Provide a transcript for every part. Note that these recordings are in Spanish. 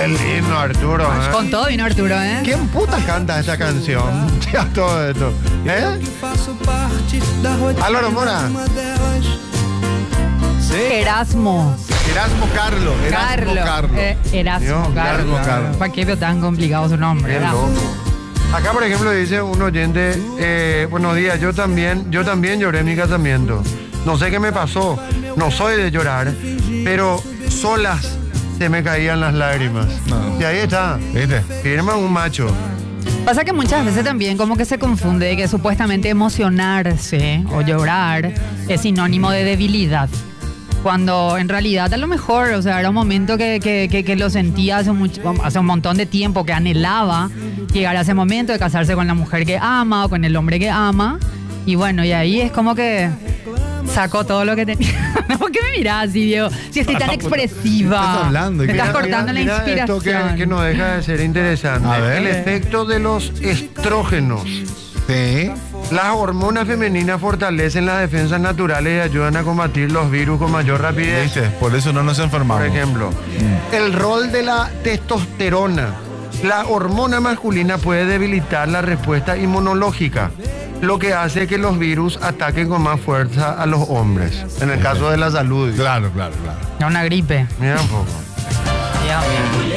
Qué lindo, Arturo. Con todo vino Arturo, ¿eh? ¿Quién puta canta esta canción? Ya todo esto. Álvaro Mora. Erasmo. Erasmo Carlos. Erasmo Carlos. Carlos. ¿Para qué veo tan complicado su nombre? Qué Erasmo. loco. Acá, por ejemplo, dice un oyente, buenos días, yo también lloré en mi casamiento. No sé qué me pasó, no soy de llorar, pero solas se me caían las lágrimas. No. Y ahí está. ¿Viste? Firma un macho. Pasa que muchas veces también como que se confunde que supuestamente emocionarse o llorar es sinónimo de debilidad. Cuando en realidad a lo mejor, o sea, era un momento que lo sentía hace un montón de tiempo, que anhelaba llegar a ese momento de casarse con la mujer que ama o con el hombre que ama. Y bueno, y ahí es como que sacó todo lo que tenía. ¿Por qué me mirás así, Diego? Si estoy tan expresiva. ¿Qué estás hablando? Me estás Mira, cortando la Mira inspiración. esto que no deja de ser interesante. A ver. El efecto de los estrógenos. Sí. Las hormonas femeninas fortalecen las defensas naturales y ayudan a combatir los virus con mayor rapidez. ¿Viste? Por eso no nos enfermamos. Por ejemplo, el rol de la testosterona. La hormona masculina puede debilitar la respuesta inmunológica, lo que hace que los virus ataquen con más fuerza a los hombres. En el caso de la salud. Claro. No, una gripe. Mira un poco. Dios mío.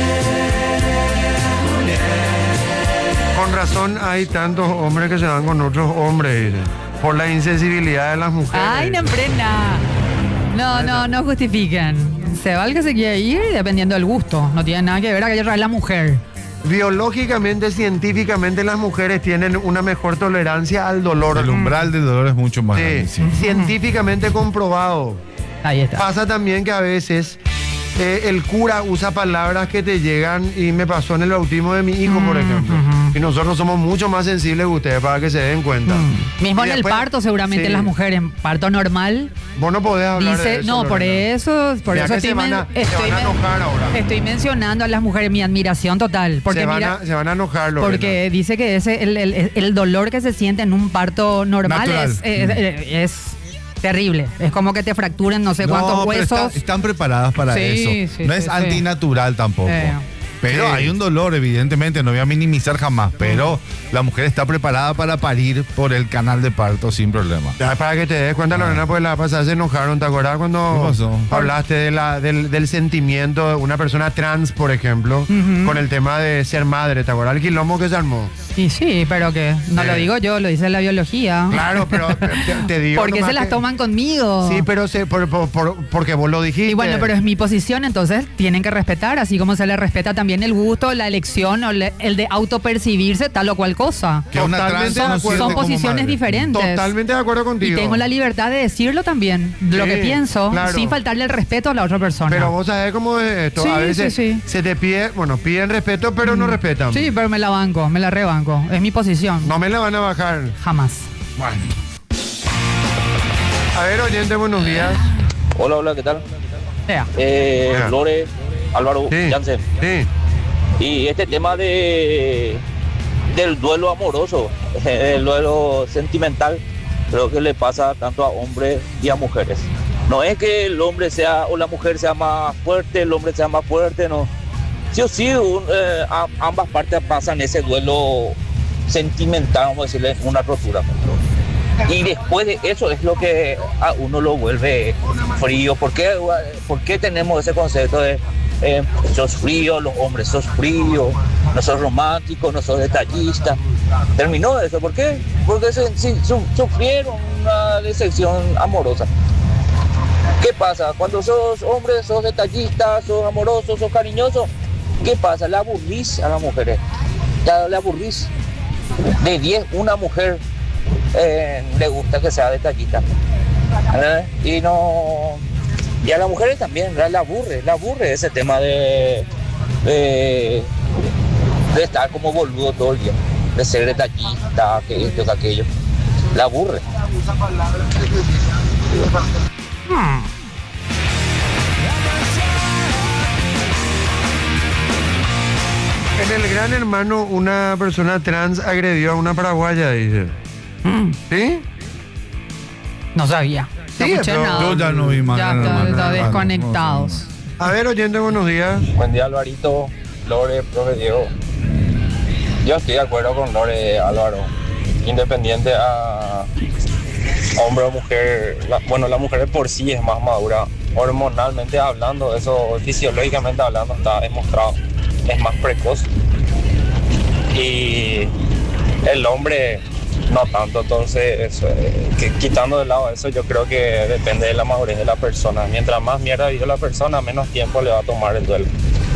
Con razón hay tantos hombres que se van con otros hombres por la insensibilidad de las mujeres. Ay, no emprenda. No justifiquen. Se va el que se quiere ir dependiendo del gusto. No tiene nada que ver aquello es la mujer. Biológicamente, científicamente, las mujeres tienen una mejor tolerancia al dolor. El umbral del dolor es mucho más Sí, grande. Sí. científicamente comprobado. Ahí está. Pasa también que a veces el cura usa palabras que te llegan y me pasó en el bautismo de mi hijo, por ejemplo. Y nosotros somos mucho más sensibles que ustedes para que se den cuenta. Mismo Y en el después- parto, seguramente sí. las mujeres, en parto normal, Vos no podés hablar de dice, eso. no, por Lorena. eso Mira que se van a enojar ahora. estoy mencionando a las mujeres mi admiración total. Porque se mira, van a enojar, Lorena. porque dice que ese el dolor que se siente en un parto normal Natural. es terrible. Es como que te fracturen no sé cuántos pero huesos. están preparadas para Sí, eso. sí, No sí, es sí. antinatural tampoco. Pero Sí. hay un dolor, evidentemente, no voy a minimizar jamás, pero la mujer está preparada para parir por el canal de parto sin problema. Ya, para que te des cuenta, Lorena, pues la pasada se enojaron. ¿Te acuerdas cuando ¿Qué pasó? hablaste del sentimiento de una persona trans, por ejemplo, con el tema de ser madre? ¿Te acuerdas el quilombo que se armó? Y sí, pero que no lo digo yo, lo dice la biología. Claro, pero te digo. ¿Por qué nomás se las que- toman conmigo? Sí, pero porque vos lo dijiste. Y bueno, pero es mi posición, entonces tienen que respetar, así como se le respeta también el gusto, la elección o el de autopercibirse tal o cual cosa. Que una Totalmente trans de no acuerdo. siente Son como posiciones madre. diferentes. Totalmente de acuerdo Y contigo. tengo la libertad de decirlo también, lo Sí, que pienso, claro. sin faltarle el respeto a la otra persona. Pero vos sabés cómo es esto. Sí, A veces sí, sí. se te pide, piden respeto, pero no respetan. Sí, pero me la banco, me la rebanco. Es mi posición. No me la van a bajar. Jamás. Bueno. A ver, oyente, buenos días. Hola, ¿qué tal? Sea. Ya. Lore, Álvaro, Sí. Jansen. Sí. Y este tema del duelo amoroso, el duelo sentimental, creo que le pasa tanto a hombres y a mujeres. No es que el hombre sea o la mujer sea más fuerte, el hombre sea más fuerte, no. Sí o sí, ambas partes pasan ese duelo sentimental, vamos a decirle, una rotura. Y después de eso es lo que a uno lo vuelve frío. ¿Por qué tenemos ese concepto de sos frío, los hombres sos fríos, no sos románticos, no sos detallistas? Terminó eso. ¿Por qué? Porque sufrieron una decepción amorosa. ¿Qué pasa? Cuando sos hombre, sos detallista, sos amoroso, sos cariñoso, ¿qué pasa? La aburrís a las mujeres. Ya la aburrís. De 10, una mujer le gusta que sea detallista. Y no. Y a las mujeres también, la aburre ese tema de estar como boludo todo el día, de ser detallista, que esto, que aquello. La aburre. En el Gran Hermano, una persona trans agredió a una paraguaya, dice. ¿Sí? No sabía. No Sí, escuché pero nada. yo ya no vi más Ya Gran está Hermano. desconectados. A ver, oyente, buenos días. Buen día, Alvarito, Lore, profe Diego. Yo estoy de acuerdo con Lore, Álvaro. Independiente a hombre o mujer, la mujer por sí es más madura. Hormonalmente hablando, eso fisiológicamente hablando está demostrado. Es más precoz. Y el hombre no tanto, entonces quitando de lado eso, yo creo que depende de la madurez de la persona. Mientras más mierda vive la persona, menos tiempo le va a tomar el duelo.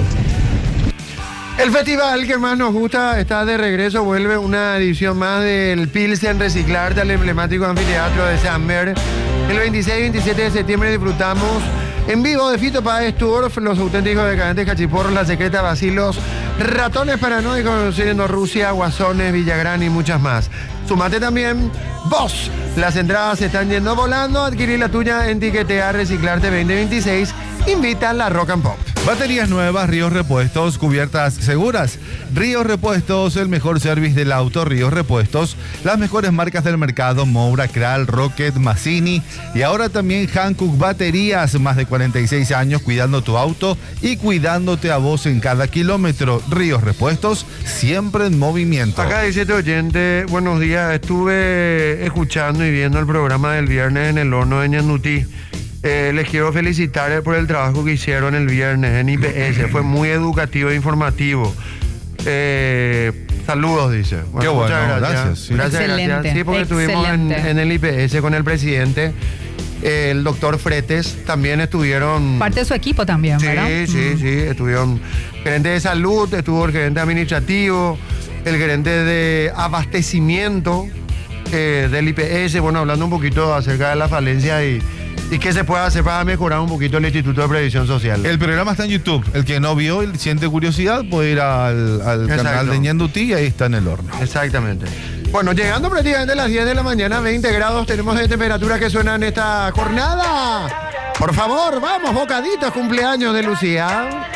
El festival que más nos gusta está de regreso, vuelve una edición más del Pilsen Reciclarte al emblemático anfiteatro de Sammer. El 26 y 27 de septiembre disfrutamos en vivo de Fito Páez Tour, los auténticos decadentes cachiporros, La Secreta, Vacilos, Ratones Paranoicos, conociendo Rusia, Guasones, Villagrán y muchas más. Sumate también vos. Las entradas se están yendo volando. Adquirir la tuya en Tiquetea Reciclarte 2026. Invita a la Rock and Pop. Baterías nuevas, Ríos Repuestos, cubiertas seguras. Ríos Repuestos, el mejor service del auto. Ríos Repuestos, las mejores marcas del mercado: Moura, Kral, Rocket, Massini y ahora también Hankook Baterías. Más de 46 años cuidando tu auto y cuidándote a vos en cada kilómetro. Ríos Repuestos, siempre en movimiento. Acá dice este oyente, buenos días, estuve escuchando y viendo el programa del viernes en el horno de Ñandutí. Les quiero felicitar por el trabajo que hicieron el viernes en IPS. Fue muy educativo e informativo. Saludos, dice. Bueno, qué bueno, muchas gracias. Sí. Gracias. Sí, porque estuvimos en el IPS con el presidente, el doctor Fretes. También estuvieron... Parte de su equipo también, ¿verdad? Sí. Estuvieron gerente de salud, estuvo el gerente administrativo, el gerente de abastecimiento del IPS. Bueno, hablando un poquito acerca de la falencia y qué se puede hacer para mejorar un poquito el Instituto de Previsión Social. El programa está en YouTube. El que no vio y siente curiosidad puede ir al canal de Ñandutí y ahí está en el horno. Exactamente. Bueno, llegando prácticamente a las 10 de la mañana, 20 grados tenemos de temperatura que suena en esta jornada. Por favor, vamos, bocaditos, cumpleaños de Lucía.